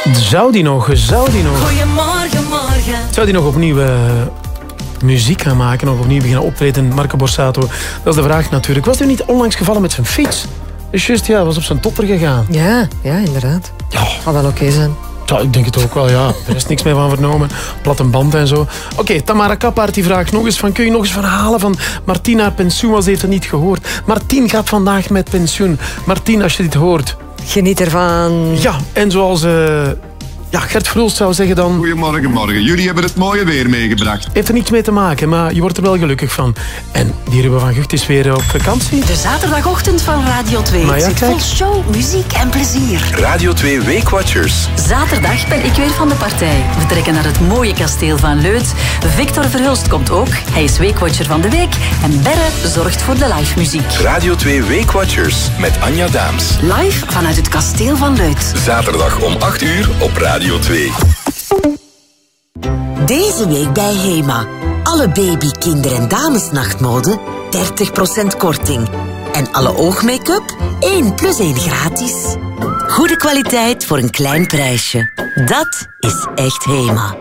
Zou die nog? Goedemorgen, morgen. Zou die nog opnieuw muziek gaan maken of opnieuw beginnen optreden? Marco Borsato, dat is de vraag natuurlijk. Was hij niet onlangs gevallen met zijn fiets? Dus juist, ja, was op zijn topper gegaan. Ja, inderdaad. Ja. Gaat wel oké zijn. Ja, ik denk het ook wel, ja. Er is niks meer van vernomen. Platte band en zo. Oké, Tamara Kappaert die vraagt nog eens van... Kun je nog eens verhalen van Martien haar pensioen was? Ze heeft het niet gehoord. Martien gaat vandaag met pensioen. Martien, als je dit hoort... Geniet ervan. Ja, en zoals... Gert Verhulst zou zeggen dan... Goedemorgen, morgen. Jullie hebben het mooie weer meegebracht. Heeft er niets mee te maken, maar je wordt er wel gelukkig van. En die Ruben van Gucht is weer op vakantie. De zaterdagochtend van Radio 2 Maar ja, zit kijk. vol show, muziek en plezier. Radio 2 Weekwatchers. Zaterdag ben ik weer van de partij. We trekken naar het mooie kasteel van Leuth. Victor Verhulst komt ook. Hij is Weekwatcher van de week. En Berre zorgt voor de live muziek. Radio 2 Weekwatchers met Anja Daams. Live vanuit het kasteel van Leuth. Zaterdag om 8 uur op Radio 2. Deze week bij HEMA. Alle baby, kinder- en damesnachtmode 30% korting. En alle oogmake-up 1 + 1 gratis. Goede kwaliteit voor een klein prijsje. Dat is echt HEMA.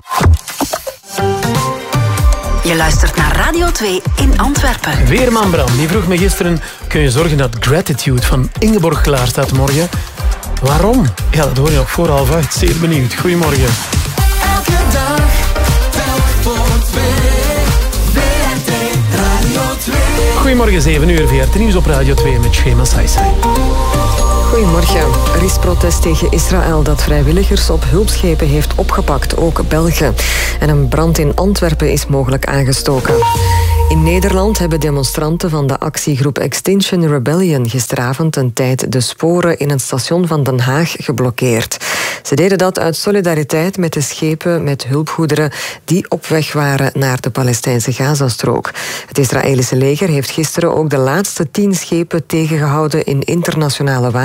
Je luistert naar Radio 2 in Antwerpen. Weerman Bram, die vroeg me gisteren... Kun je zorgen dat Gratitude van Ingeborg klaar staat morgen? Waarom? Ja, dat hoor je nog voor 7:30. Zeer benieuwd. Goedemorgen. Elke dag, telk voor 2. VRT Radio 2. Goedemorgen, 7 uur. VRT Nieuws op Radio 2 met Shema Saisai. Goedemorgen. Er is protest tegen Israël dat vrijwilligers op hulpschepen heeft opgepakt, ook België. En een brand in Antwerpen is mogelijk aangestoken. In Nederland hebben demonstranten van de actiegroep Extinction Rebellion gisteravond een tijd de sporen in het station van Den Haag geblokkeerd. Ze deden dat uit solidariteit met de schepen met hulpgoederen die op weg waren naar de Palestijnse Gazastrook. Het Israëlische leger heeft gisteren ook de laatste 10 schepen tegengehouden in internationale